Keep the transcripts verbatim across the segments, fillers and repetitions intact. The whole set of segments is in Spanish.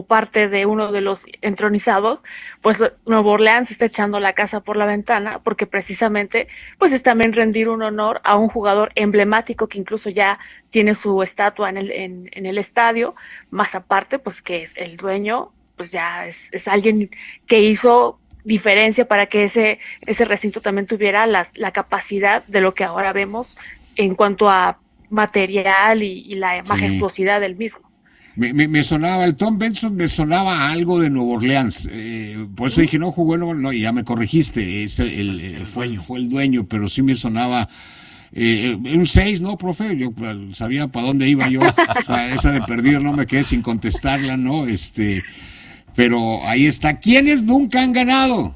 parte de uno de los entronizados, pues Nuevo Orleans está echando la casa por la ventana porque precisamente pues es también rendir un honor a un jugador emblemático que incluso ya tiene su estatua en el, en, en el estadio, más aparte pues que es el dueño, pues ya es, es alguien que hizo diferencia para que ese, ese recinto también tuviera las, la capacidad de lo que ahora vemos en cuanto a material y, y la Sí. majestuosidad del mismo. Me, me, me sonaba, el Tom Benson me sonaba algo de Nueva Orleans. Eh, por eso ¿Mm? dije, no jugó, no, no, y ya me corregiste, es el, el, el- El fue, el, dueño. fue el dueño, pero sí me sonaba eh, un seis, ¿no, profe? Yo pues, sabía para dónde iba yo. O sea, esa de perdido no me quedé sin contestarla, ¿no? Este, pero ahí está. ¿Quiénes nunca han ganado?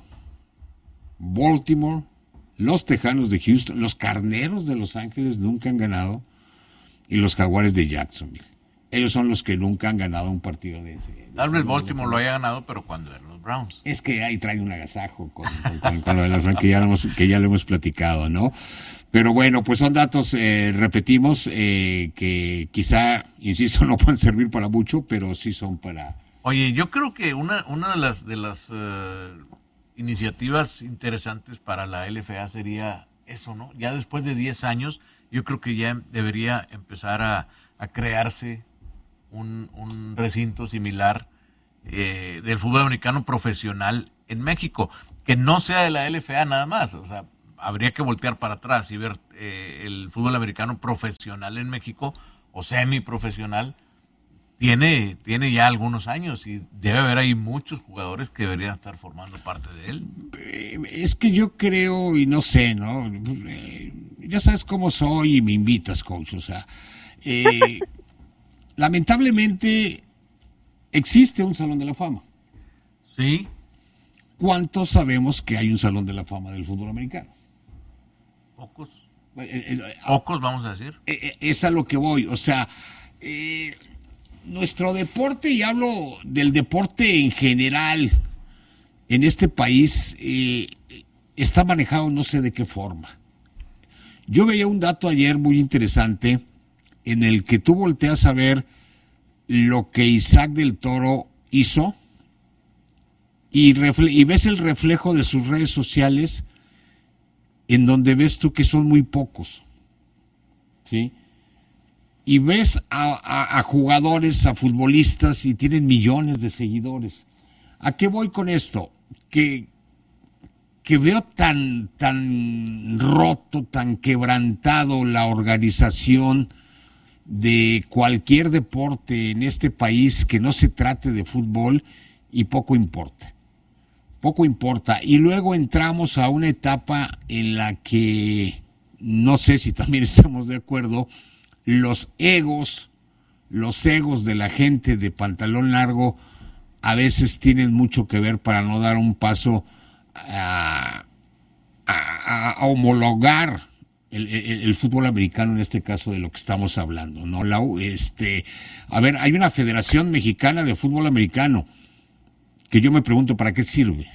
Baltimore, los Tejanos de Houston, los Carneros de Los Ángeles nunca han ganado y los Jaguares de Jacksonville. Ellos son los que nunca han ganado un partido de ese. de Tal ese vez modo. Baltimore lo haya ganado, pero cuando eran los Browns. Es que ahí trae un agasajo con, con, con, con lo de las Rams que ya lo hemos, que ya lo hemos platicado, ¿no? Pero bueno, pues son datos, eh, repetimos, eh, que quizá, insisto, no pueden servir para mucho, pero sí son para... Oye, yo creo que una, una de las de las eh, iniciativas interesantes para la L F A sería eso, ¿no? Ya después de diez años, yo creo que ya debería empezar a, a crearse un, un recinto similar eh, del fútbol americano profesional en México, que no sea de la L F A nada más, o sea, habría que voltear para atrás y ver eh, el fútbol americano profesional en México o semiprofesional. Tiene, tiene ya algunos años y debe haber ahí muchos jugadores que deberían estar formando parte de él. Eh, es que yo creo, y no sé, ¿no? Eh, ya sabes cómo soy y me invitas, coach, o sea, eh, lamentablemente existe un Salón de la Fama. Sí, ¿Cuántos sabemos que hay un Salón de la Fama del fútbol americano? pocos, Eh, eh, pocos vamos a decir. eh, eh, es a lo que voy, o sea, eh, nuestro deporte, y hablo del deporte en general, en este país, eh, está manejado no sé de qué forma. Yo veía un dato ayer muy interesante en el que tú volteas a ver lo que Isaac del Toro hizo y, refle- y ves el reflejo de sus redes sociales en donde ves tú que son muy pocos, ¿sí? Y ves a, a, a jugadores, a futbolistas y tienen millones de seguidores. ¿A qué voy con esto? Que, que veo tan, tan roto, tan quebrantado la organización de cualquier deporte en este país que no se trate de fútbol y poco importa. Poco importa. Y luego entramos a una etapa en la que, no sé si también estamos de acuerdo, los egos, los egos de la gente de pantalón largo a veces tienen mucho que ver para no dar un paso a, a, a homologar el, el, el fútbol americano, en este caso de lo que estamos hablando, ¿no? La, este, a ver, hay una Federación Mexicana de Fútbol Americano que yo me pregunto para qué sirve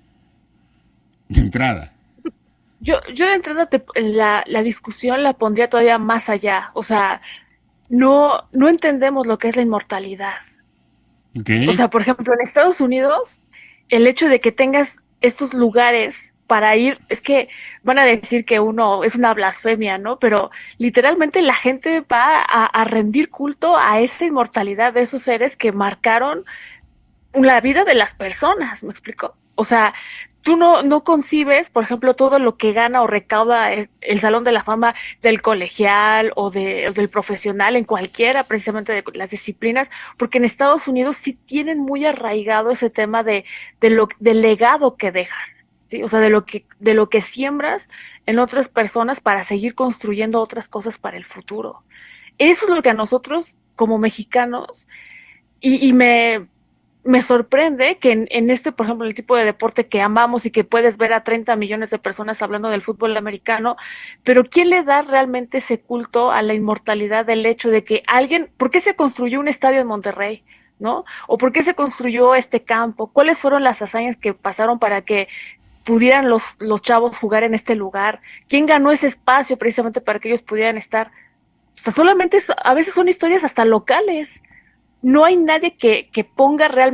de entrada. Yo, yo de entrada te- la, la discusión la pondría todavía más allá. O sea, no, no entendemos lo que es la inmortalidad. ¿Ok? O sea, por ejemplo, en Estados Unidos, el hecho de que tengas estos lugares para ir, es que van a decir que uno es una blasfemia, ¿no? Pero literalmente la gente va a, a rendir culto a esa inmortalidad de esos seres que marcaron la vida de las personas, ¿me explico? O sea, tú no, no concibes, por ejemplo, todo lo que gana o recauda el, el Salón de la Fama del colegial o, de, o del profesional en cualquiera, precisamente de las disciplinas, porque en Estados Unidos sí tienen muy arraigado ese tema de, de lo, del legado que dejan, ¿sí? O sea, de lo que, de lo que siembras en otras personas para seguir construyendo otras cosas para el futuro. Eso es lo que a nosotros, como mexicanos, y, y me, me sorprende que en, en este, por ejemplo, el tipo de deporte que amamos y que puedes ver a treinta millones de personas hablando del fútbol americano, pero ¿quién le da realmente ese culto a la inmortalidad del hecho de que alguien, ¿por qué se construyó un estadio en Monterrey? ¿No? ¿O por qué se construyó este campo? ¿Cuáles fueron las hazañas que pasaron para que pudieran los, los chavos jugar en este lugar? ¿Quién ganó ese espacio precisamente para que ellos pudieran estar? O sea, solamente es, a veces son historias hasta locales, no hay nadie que, que ponga realmente